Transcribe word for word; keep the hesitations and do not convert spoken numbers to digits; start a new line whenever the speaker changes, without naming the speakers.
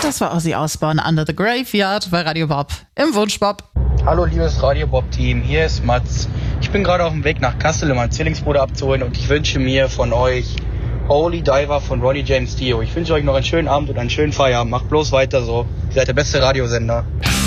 Das war Ozzy Osbourne, Under the Graveyard bei Radio Bob im Wunschbob.
Hallo liebes Radio Bob Team, hier ist Mats. Ich bin gerade auf dem Weg nach Kassel, um meinen Zwillingsbruder abzuholen und ich wünsche mir von euch Holy Diver von Ronnie James Dio. Ich wünsche euch noch einen schönen Abend und einen schönen Feierabend. Macht bloß weiter so. Ihr seid der beste Radiosender.